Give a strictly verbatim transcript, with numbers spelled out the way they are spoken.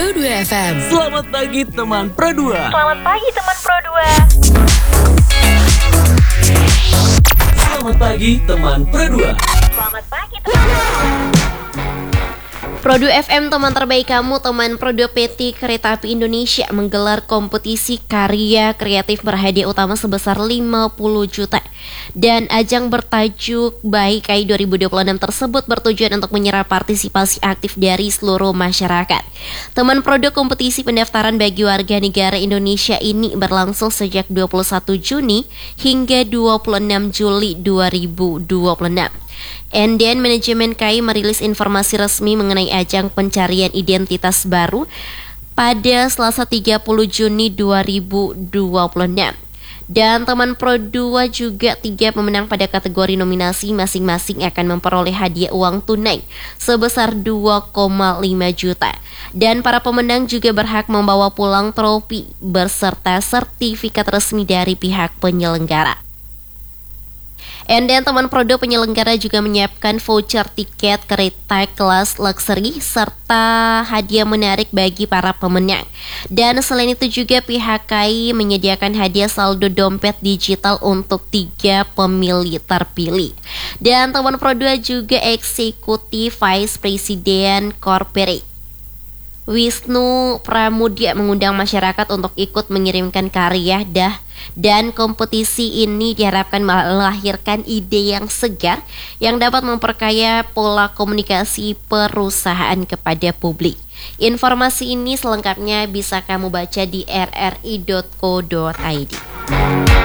Pro dua F M. Selamat pagi teman Pro dua. Selamat pagi teman Pro dua. Selamat pagi teman Pro dua. Selamat pagi teman Pro dua. Pro dua F M, teman terbaik kamu, teman Pro dua. P T Kereta Api Indonesia menggelar kompetisi karya kreatif berhadiah utama sebesar lima puluh juta. Dan ajang bertajuk Baik Kai dua ribu dua puluh enam tersebut bertujuan untuk menyerap partisipasi aktif dari seluruh masyarakat. Teman Pro dua, kompetisi pendaftaran bagi warga negara Indonesia ini berlangsung sejak dua puluh satu Juni hingga dua puluh enam Juli dua ribu dua puluh enam. And then manajemen K A I merilis informasi resmi mengenai ajang pencarian identitas baru pada Selasa tiga puluh Juni dua ribu dua puluh enam. Dan teman Pro dua juga tiga pemenang pada kategori nominasi masing-masing akan memperoleh hadiah uang tunai sebesar dua koma lima juta. Dan para pemenang juga berhak membawa pulang trofi beserta sertifikat resmi dari pihak penyelenggara. And then teman Pro dua, penyelenggara juga menyiapkan voucher tiket kereta kelas luxury serta hadiah menarik bagi para pemenang. Dan selain itu juga pihak K A I menyediakan hadiah saldo dompet digital untuk tiga pemilih terpilih. Dan teman Pro dua juga eksekutif Vice President Corporate Wisnu Pramudia mengundang masyarakat untuk ikut mengirimkan karya dah, dan kompetisi ini diharapkan melahirkan ide yang segar yang dapat memperkaya pola komunikasi perusahaan kepada publik. Informasi ini selengkapnya bisa kamu baca di r r i dot co dot i d.